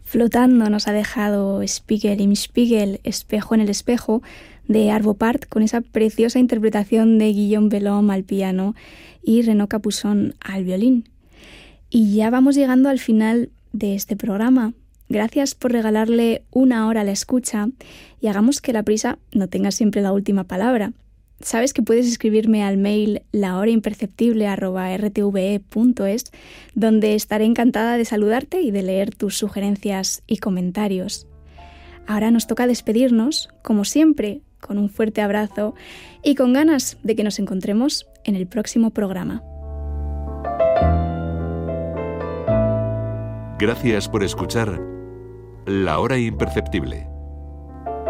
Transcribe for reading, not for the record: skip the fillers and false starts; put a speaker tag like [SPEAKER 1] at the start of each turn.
[SPEAKER 1] Flotando nos ha dejado Spiegel im Spiegel, Espejo en el espejo, de Arvo Pärt, con esa preciosa interpretación de Guillaume Bellhomme al piano y Renaud Capuçon al violín. Y ya vamos llegando al final de este programa. Gracias por regalarle una hora a la escucha y hagamos que la prisa no tenga siempre la última palabra. Sabes que puedes escribirme al mail lahoraimperceptible@rtve.es, donde estaré encantada de saludarte y de leer tus sugerencias y comentarios. Ahora nos toca despedirnos, como siempre, con un fuerte abrazo y con ganas de que nos encontremos en el próximo programa.
[SPEAKER 2] Gracias por escuchar La Hora Imperceptible.